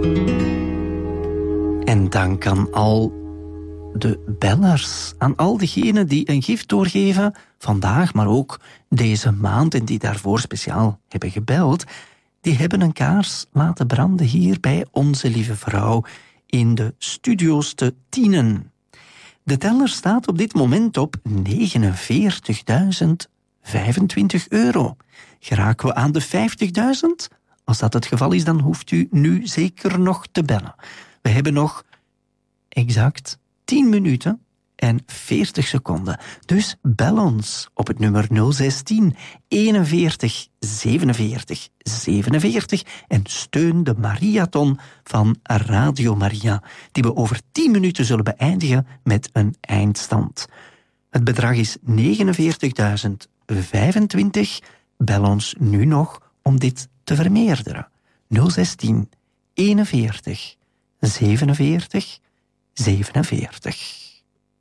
En dank aan al de bellers, aan al diegenen die een gift doorgeven, vandaag, maar ook deze maand, en die daarvoor speciaal hebben gebeld, die hebben een kaars laten branden hier bij Onze Lieve Vrouw in de studio's te Tienen. De teller staat op dit moment op €49.025. Geraken we aan de 50.000? Als dat het geval is, dan hoeft u nu zeker nog te bellen. We hebben nog exact 10 minuten en 40 seconden. Dus bel ons op het nummer 016 41 47 47 en steun de Mariathon van Radio Maria, die we over 10 minuten zullen beëindigen met een eindstand. Het bedrag is €49.025. Bel ons nu nog om dit te vermeerderen. 016 41 47 47.